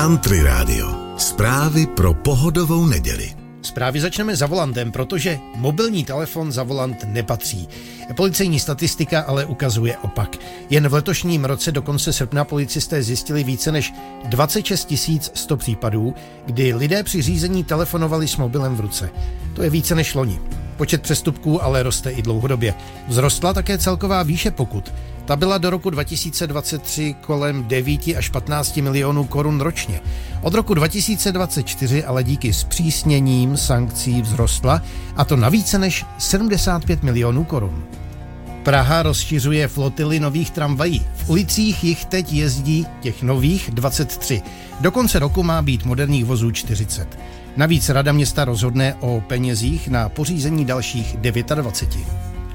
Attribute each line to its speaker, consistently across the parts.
Speaker 1: Country Radio. Zprávy pro pohodovou neděli.
Speaker 2: Zprávy začneme za volantem, protože mobilní telefon za volant nepatří. Policejní statistika ale ukazuje opak. Jen v letošním roce do konce srpna policisté zjistili více než 26 100 případů, kdy lidé při řízení telefonovali s mobilem v ruce. To je více než loni. Počet přestupků ale roste i dlouhodobě. Vzrostla také celková výše pokut. Ta byla do roku 2023 kolem 9 až 15 milionů korun ročně. Od roku 2024 ale díky zpřísněním sankcí vzrostla, a to na více než 75 milionů korun. Praha rozšiřuje flotily nových tramvají. V ulicích jich teď jezdí těch nových 23. Do konce roku má být moderních vozů 40. Navíc Rada města rozhodne o penězích na pořízení dalších 29.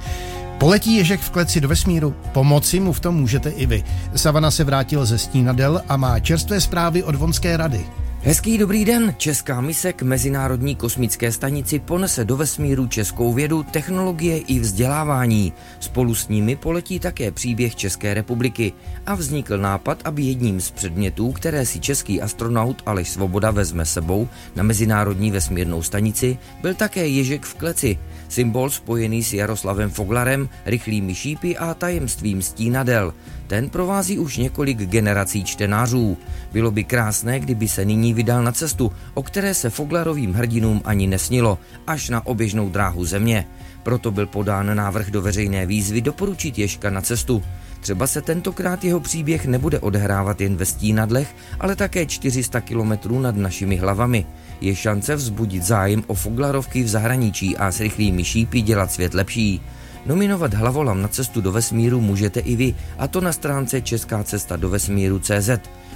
Speaker 2: Poletí ježek v kleci do vesmíru? Pomoci mu v tom můžete i vy. Savana se vrátil ze Stínadel a má čerstvé zprávy od Vonské rady.
Speaker 3: Hezký dobrý den. Česká mise k Mezinárodní kosmické stanici ponese do vesmíru českou vědu, technologie i vzdělávání. Spolu s nimi poletí také příběh České republiky a vznikl nápad, aby jedním z předmětů, které si český astronaut Aleš Svoboda vezme sebou na Mezinárodní vesmírnou stanici, byl také ježek v kleci, symbol spojený s Jaroslavem Foglarem, rychlými šípy a tajemstvím Stínadel. Ten provází už několik generací čtenářů. Bylo by krásné, kdyby se nyní vydal na cestu, o které se Foglarovým hrdinům ani nesnilo, až na oběžnou dráhu Země. Proto byl podán návrh do veřejné výzvy doporučit ježka na cestu. Třeba se tentokrát jeho příběh nebude odehrávat jen ve Stínadlech, ale také 400 kilometrů nad našimi hlavami. Je šance vzbudit zájem o Foglarovky v zahraničí a s rychlými šípy dělat svět lepší. Nominovat hlavolam na cestu do vesmíru můžete i vy, a to na stránce Česká cesta do vesmíru.cz.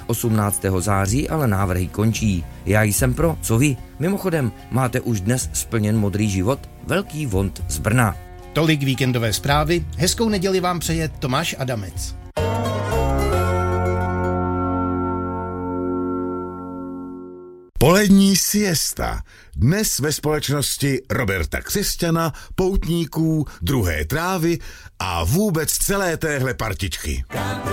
Speaker 3: 18. září ale návrhy končí. Já jsem pro, co vy? Mimochodem, máte už dnes splněn modrý život? Velký Vont z Brna.
Speaker 2: Tolik víkendové zprávy. Hezkou neděli vám přeje Tomáš Adamec.
Speaker 1: Polední siesta. Dnes ve společnosti Roberta Křesťana, poutníků, druhé trávy a vůbec celé téhle partičky.